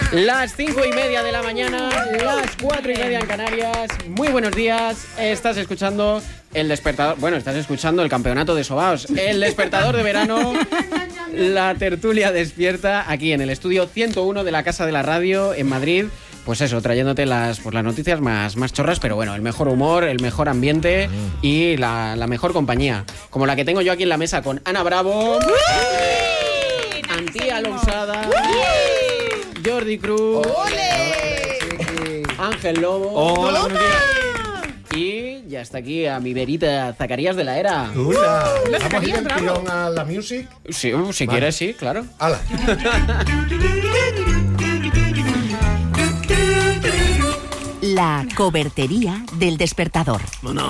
Las 5:30 de la mañana, las 4:30 en Canarias. Muy buenos días. Estás escuchando el despertador. Bueno, estás escuchando el campeonato de sobaos. El despertador de verano. La tertulia despierta aquí en el estudio 101 de la Casa de la Radio en Madrid. Pues eso, trayéndote las noticias más chorras, pero bueno, el mejor humor, el mejor ambiente y la mejor compañía. Como la que tengo yo aquí en la mesa con Ana Bravo, Antía Lousada, Jordi Cruz, Ángel Lobo. Hola, buenos días. Y ya está aquí a mi verita Zacarías de la Era. Hola. ¿Vamos a ir el tirón a la music? Sí, si quieres, sí, claro. ¡Hala! La cobertería del despertador.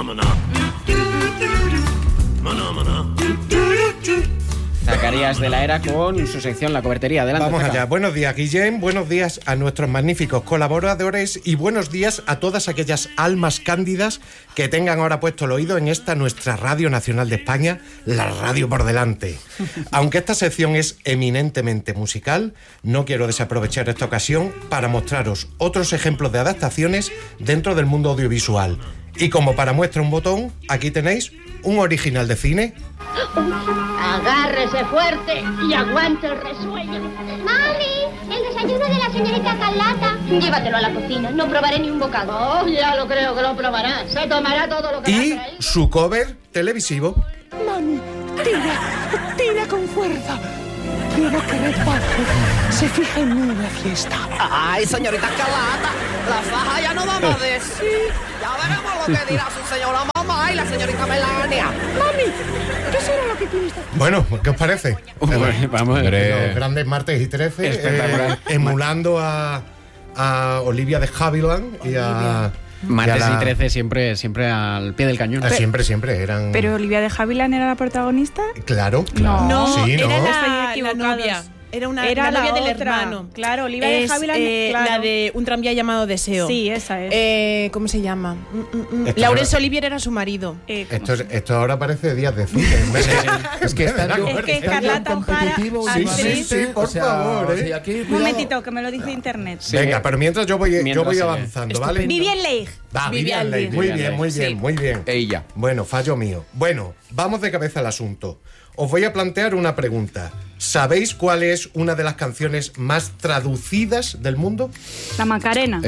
Zacarías de la Era con su sección La Cobertería. Adelante. Vamos Zaca. allá. Buenos días, Guillem. Buenos días a nuestros magníficos colaboradores y buenos días a todas aquellas almas cándidas que tengan ahora puesto el oído en esta nuestra Radio Nacional de España, la radio por delante. Aunque esta sección es eminentemente musical, no quiero desaprovechar esta ocasión para mostraros otros ejemplos de adaptaciones dentro del mundo audiovisual. Y como para muestra un botón, aquí tenéis un original de cine. Agárrese fuerte y aguante el resuello. ¡Mami! El desayuno de la señorita Carlota. Llévatelo a la cocina, no probaré ni un bocado. Oh, ya lo creo que lo probará. Se tomará todo lo que Y va a traer. su cover televisivo. Mami, tira con fuerza. Quiero que Red Bull se fije en mí en la fiesta. Ay, señorita Carlota, la faja ya no vamos a decir. Ya veremos lo que dirá su señora mamá y la señorita Melania. Mami, ¿qué será lo que tienes? Bueno, ¿qué os parece? Vamos. Los grandes martes y 13, Espectacular. emulando a Olivia de Havilland y a... Martes y a y 13 siempre al pie del cañón. Siempre eran... ¿Pero Olivia de Havilland era la protagonista? Claro. No, Sí, era ¿no? la novia. Era la la novia del otra. hermano. Claro, Olivia de Havilland, claro. La de Un tranvía llamado Deseo. Sí, esa es. ¿Cómo se llama? Esto Laurence ahora- Olivier era su marido. Esto ahora parece días de cine. Es que está Es que Escarlata O'Hara, actriz. Sí, por favor, ¿eh? Aquí, Un momentito, que me lo dice internet. Sí. Venga, pero mientras yo voy Mientras avanzando, ¿vale? Vivian Leigh. Va, Vivian Leigh. Muy bien, muy bien. Ella. Bueno, fallo mío. Bueno, vamos de cabeza al asunto. Os voy a plantear una pregunta. ¿Sabéis cuál es una de las canciones más traducidas del mundo? La Macarena.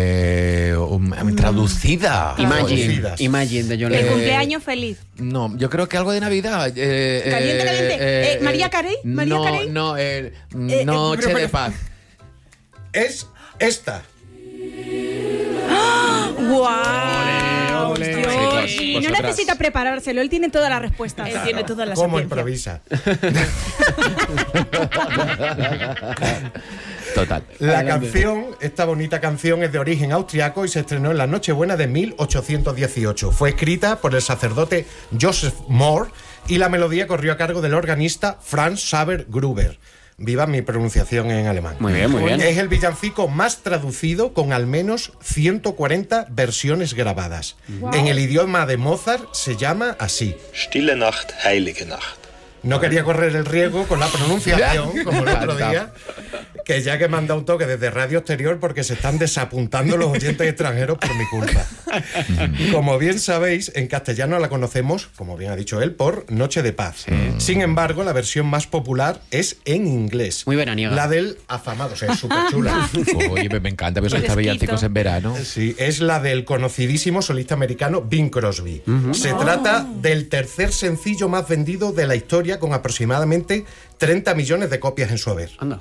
Traducida. Imagine de John El Lennon. cumpleaños feliz. No, yo creo que algo de Navidad. Caliente. María Carey. María Carey. Noche de paz. Es esta. ¡Guau! Ole, Dios. ole. Y no Vosotras. necesita preparárselo, él tiene todas las respuestas. Él tiene toda la ¿Cómo sapiencia. improvisa? Total. La canción, esta bonita canción, es de origen austriaco y se estrenó en la Nochebuena de 1818. Fue escrita por el sacerdote Joseph Mohr y la melodía corrió a cargo del organista Franz Xaver Gruber. Viva mi pronunciación en alemán. Muy bien, muy bien. Es el villancico más traducido con al menos 140 versiones grabadas. En el idioma de Mozart se llama así. Stille Nacht, heilige Nacht. No quería correr el riesgo con la pronunciación, como el otro día, que ya que me han dado un toque desde Radio Exterior porque se están desapuntando los oyentes extranjeros por mi culpa. Como bien sabéis, en castellano la conocemos, como bien ha dicho él, por Noche de Paz. Sin embargo, la versión más popular es en inglés. Muy veraniega. La del afamado, o sea, es súper chula. Oye, me encanta ver estos villancicos en verano. Sí, es la del conocidísimo solista americano Bing Crosby. Se trata del tercer sencillo más vendido de la historia, con aproximadamente 30 millones de copias en su haber. Anda.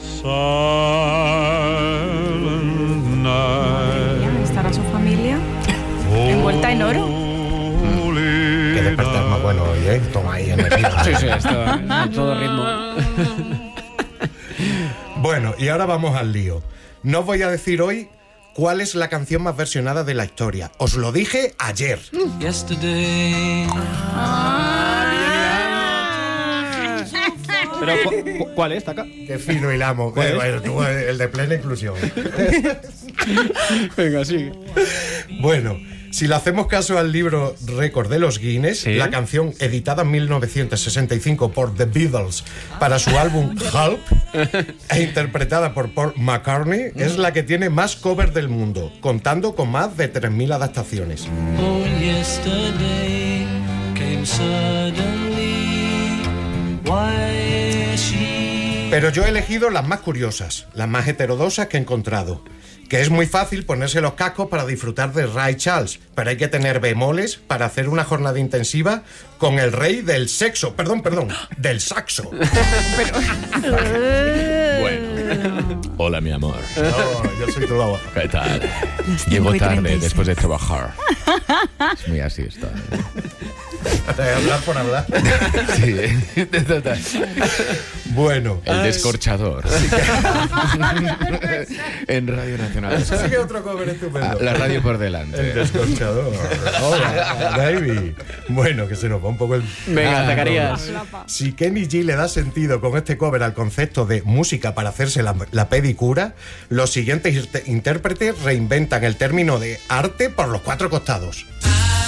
¿Estará su familia envuelta en oro? Que despertar más bueno hoy, ¿eh? Toma ahí energía. Sí, esto a todo ritmo. Bueno, y ahora vamos al lío. No os voy a decir hoy cuál es la canción más versionada de la historia. Os lo dije ayer. Pero, ¿cuál es, Taca? Qué fino hilamos. Bueno, tú, el de plena inclusión. Venga, sigue. Bueno, Si le hacemos caso al libro récord de los Guinness, ¿Sí? la canción editada en 1965 por The Beatles para su álbum Help e interpretada por Paul McCartney es la que tiene más covers del mundo, contando con más de 3.000 adaptaciones. Oh, yesterday came suddenly. Why she... Pero yo he elegido las más curiosas, las más heterodosas que he encontrado. Que es muy fácil ponerse los cascos para disfrutar de Ray Charles, pero hay que tener bemoles para hacer una jornada intensiva con el rey del sexo, del saxo. Bueno. Hola, mi amor. No, yo soy tu lobo. ¿Qué tal? Llego tarde después de trabajar. Es muy así esto. Hablar por hablar. Sí, total. Bueno. El descorchador. En Radio Nacional. Eso sí que es otro cover estupendo. La radio por delante. El descorchador. Hola, baby. Bueno, que se nos va un poco el... Venga, Zacarías. Si Kenny G le da sentido con este cover al concepto de música para hacerse la pedicura, los siguientes intérpretes reinventan el término de arte por los 4 costados.